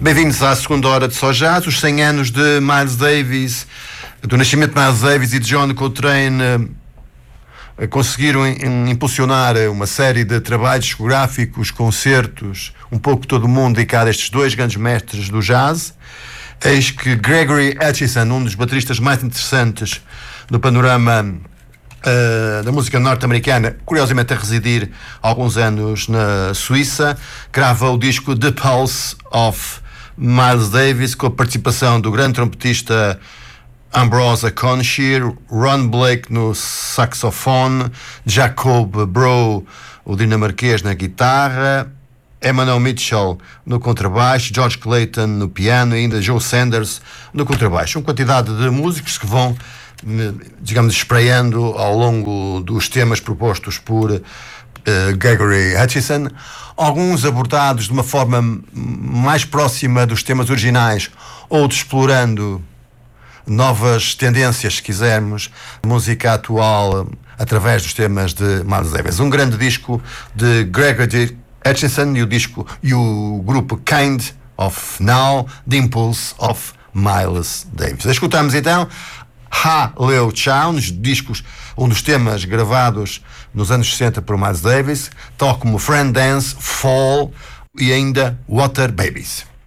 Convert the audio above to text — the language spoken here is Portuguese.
Bem-vindos à segunda hora de Só Jazz, os 100 anos de Miles Davis, do nascimento de Miles Davis e de John Coltrane. Conseguiram impulsionar uma série de trabalhos discográficos, concertos, um pouco todo o mundo dedicado a estes dois grandes mestres do jazz. Eis que Gregory Hutchinson, um dos bateristas mais interessantes do panorama da música norte-americana, curiosamente a residir há alguns anos na Suíça, grava o disco The Pulse of Miles Davis, com a participação do grande trompetista Ambrose Aconshire, Ron Blake no saxofone, Jacob Brough, o dinamarquês, na guitarra, Emmanuel Mitchell no contrabaixo, George Clayton no piano e ainda Joe Sanders no contrabaixo. Uma quantidade de músicos que vão, digamos, espraiando ao longo dos temas propostos por Gregory Hutchinson, alguns abordados de uma forma mais próxima dos temas originais, outros explorando novas tendências, se quisermos, música atual através dos temas de Miles Davis. Um grande disco de Gregory Hutchinson e o grupo Kind of Now, The Impulse of Miles Davis. Escutamos então Ha Leo Chow, um dos temas gravados nos anos 60 por Miles Davis, tal como Friend Dance, Fall e ainda Water Babies.